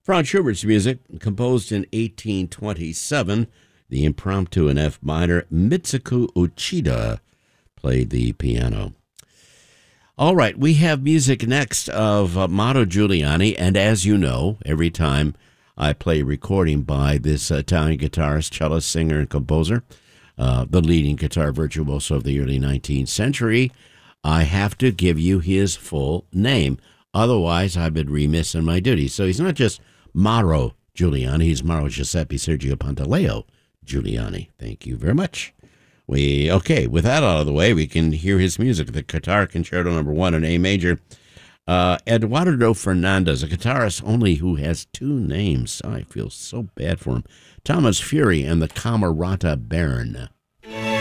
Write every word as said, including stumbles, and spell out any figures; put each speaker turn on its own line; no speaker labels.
Franz Schubert's music, composed in eighteen twenty-seven, the impromptu in F minor, Mitsuko Uchida played the piano. All right, we have music next of uh, Mauro Giuliani, and as you know, every time I play a recording by this Italian guitarist, cellist, singer, and composer, uh, the leading guitar virtuoso of the early nineteenth century, I have to give you his full name. Otherwise, I've been remiss in my duty. So he's not just Mauro Giuliani, he's Mauro Giuseppe Sergio Pantaleo Giuliani. Thank you very much. We okay, with that out of the way, we can hear his music, the Guitar Concerto number one in A major. Uh, Eduardo Fernandez, a guitarist only who has two names. I feel so bad for him. Thomas Fury and the Camerata Baron.